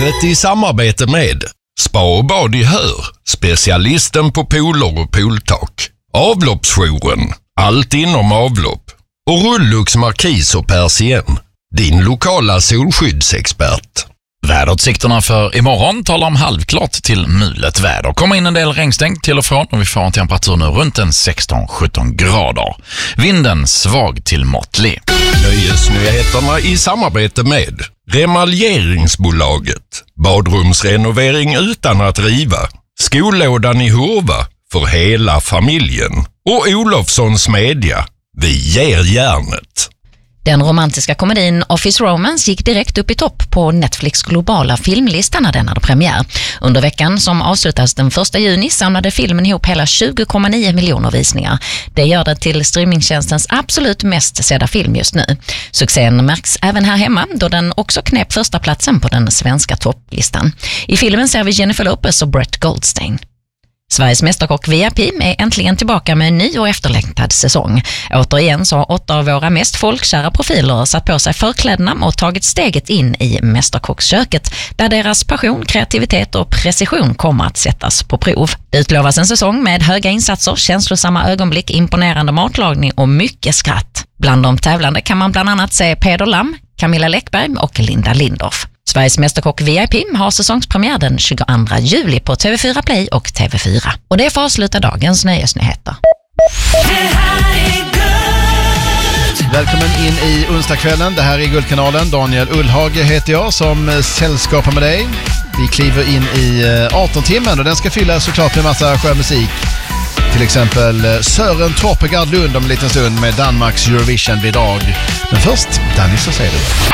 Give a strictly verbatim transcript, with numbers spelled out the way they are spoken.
Programmet i samarbete med Spa och bad i Hör, specialisten på pooler och pooltak. Avloppsjouren, allt inom avlopp. Och Rullux Markis och Persien, din lokala solskyddsexpert. Väderutsikterna för imorgon talar om halvklart till mulet väder. Kommer in en del regnstänk till och från och vi får en temperatur nu runt en sexton sjutton grader. Vinden svag till måttlig. Nöjesnyheterna i samarbete med Remaljeringsbolaget. Badrumsrenovering utan att riva. Skollådan i Hurva för hela familjen. Och Olofssons Media. Vi ger järnet. Den romantiska komedin Office Romance gick direkt upp i topp på Netflix globala filmlista när den hade premiär. Under veckan som avslutas den första juni samlade filmen ihop hela tjugo komma nio miljoner visningar. Det gör det till streamingtjänstens absolut mest sedda film just nu. Succén märks även här hemma då den också knep första platsen på den svenska topplistan. I filmen ser vi Jennifer Lopez och Brett Goldstein. Sveriges Mästerkock V I P är äntligen tillbaka med en ny och efterlängtad säsong. Återigen så har åtta av våra mest folkkära profiler satt på sig förklädena och tagit steget in i mästerkocksköket där deras passion, kreativitet och precision kommer att sättas på prov. Det utlovas en säsong med höga insatser, känslosamma ögonblick, imponerande matlagning och mycket skratt. Bland de tävlande kan man bland annat se Peder Lam, Camilla Läckberg och Linda Lindorff. Sveriges Mästerkock V I P har säsongspremiär den tjugoandra juli på T V fyra Play och T V fyra. Och det får avsluta dagens nöjesnyheter. Välkommen in i onsdagskvällen. Det här är Guldkanalen. Daniel Ullhage heter jag som sällskapar med dig. Vi kliver in i arton timmen och den ska fylla såklart med massa skön musik. Till exempel Sören Troppegard Lund om en liten stund med Danmarks Eurovision-bidrag. Men först, Danny, så säger du.